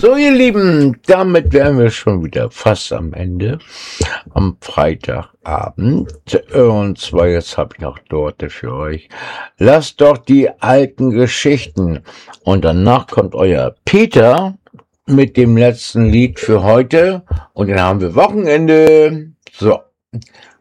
So, ihr Lieben, damit wären wir schon wieder fast am Ende, am Freitagabend. Und zwar, jetzt habe ich noch Dorte für euch. Lasst doch die alten Geschichten. Und danach kommt euer Peter mit dem letzten Lied für heute. Und dann haben wir Wochenende. So,